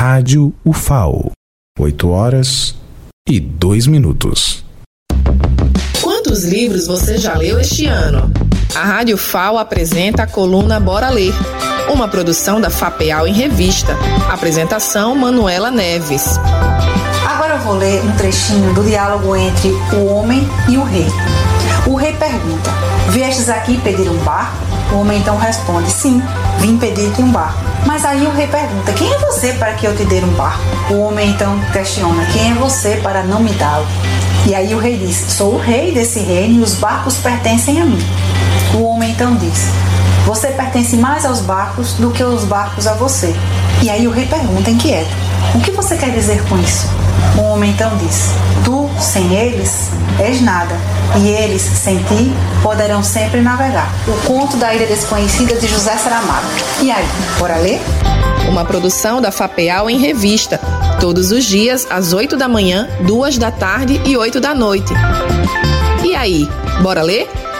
Rádio UFAO. 8h02. Quantos livros você já leu este ano? A Rádio UFAO apresenta a coluna Bora Ler, uma produção da FAPEAL em Revista. Apresentação Manuela Neves. Agora eu vou ler um trechinho do diálogo entre o homem e o rei. O rei pergunta: viestes aqui pedir um barco? O homem então responde: sim, vim pedir-te um barco. Mas aí o rei pergunta: quem é você para que eu te dê um barco? O homem então questiona: quem é você para não me dá-lo? E aí o rei diz: sou o rei desse reino e os barcos pertencem a mim. O homem então diz: você pertence mais aos barcos do que os barcos a você. E aí o rei pergunta inquieto: o que você quer dizer com isso? O homem então diz: tu, sem eles, és nada, e eles, sem ti, poderão sempre navegar. O conto da Ilha Desconhecida, de José Saramago. E aí, bora ler? Uma produção da FAPEAL em Revista. Todos os dias, às 8 da manhã, 2 da tarde e 8 da noite. E aí, bora ler?